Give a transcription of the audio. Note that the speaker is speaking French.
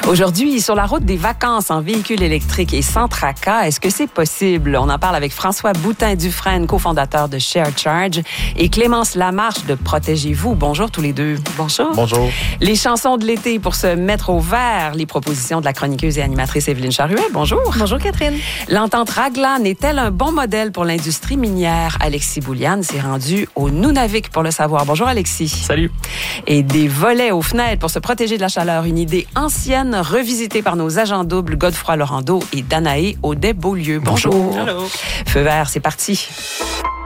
Aujourd'hui, sur la route des vacances en véhicule électrique et sans tracas, est-ce que c'est possible? On en parle avec François Boutin-Dufresne, cofondateur de ShareCharge, et Clémence Lamarche de Protégez-vous. Bonjour tous les deux. Bonjour. Bonjour. Les chansons de l'été pour se mettre au vert, les propositions de la chroniqueuse et animatrice Évelyne Charuet. Bonjour. Bonjour Catherine. L'entente Raglan est-elle un bon modèle pour l'industrie minière? Alexis Bouliane s'est rendu au Nunavik pour le savoir. Bonjour Alexis. Salut. Et des volets aux fenêtres pour se protéger de la chaleur, une idée ancienne revisitée par nos agents doubles Godefroy Laurando et Danae Audet-Beaulieu. Bonjour. Hello. Feu vert, c'est parti.